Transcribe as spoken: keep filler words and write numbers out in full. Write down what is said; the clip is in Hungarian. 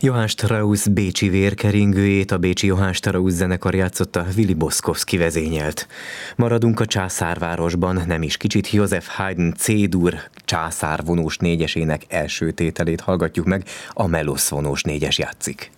Johann Strauss bécsi vérkeringőjét a bécsi Johann Strauss zenekar játszotta, Willy Boszkowski vezényelt. Maradunk a császárvárosban, nem is kicsit Joseph Haydn C-dur császár vonós négyesének első tételét hallgatjuk meg, a Melosz vonós négyes játszik.